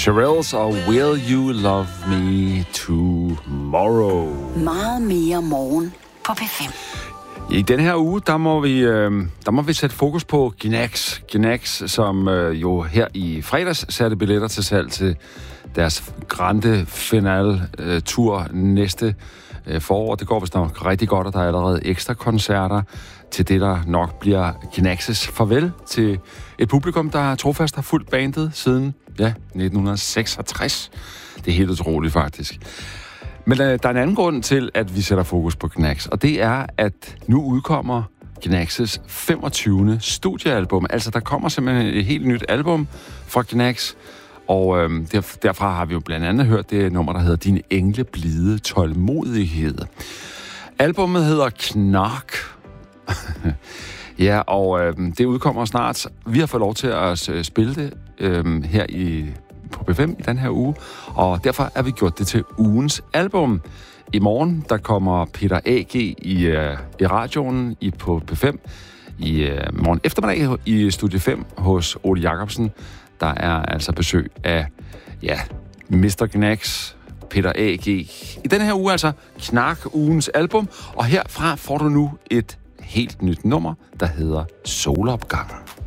Shirelles og Will You Love Me Tomorrow. Meget mere morgen på P5. I den her uge, der må vi sætte fokus på Gnags. Gnags, som jo her i fredags satte billetter til salg til deres grande finale tur næste forår. Det går vist nok rigtig godt, og der er allerede ekstra koncerter til det, der nok bliver Gnags' farvel til et publikum, der trofast har fulgt bandet siden 1966. Det er helt utroligt, faktisk. Men der er en anden grund til, at vi sætter fokus på Gnags, og det er, at nu udkommer Gnags' 25. studiealbum. Altså, der kommer simpelthen et helt nyt album fra Gnags, og derfra har vi jo blandt andet hørt det nummer, der hedder Din engle blide tålmodighed. Albummet hedder Knark. Ja, og det udkommer snart. Vi har fået lov til at spille det her på P5 i den her uge, og derfor er vi gjort det til ugens album. I morgen, der kommer Peter A.G. i radioen på P5. I morgen eftermiddag i Studie 5 hos Ole Jacobsen. Der er altså besøg af, Mr. Gnags, Peter A.G. I den her uge altså Knark, ugens album, og herfra får du nu et helt nyt nummer, der hedder Solopgang.